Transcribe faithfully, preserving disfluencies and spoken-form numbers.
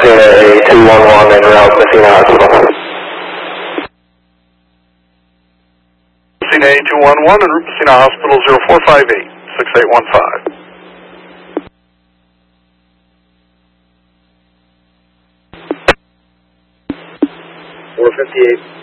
Messina two one one en route Messina Hospital. Messina two one one and Messina Hospital zero four five eight, six eight one five. four fifty-eight.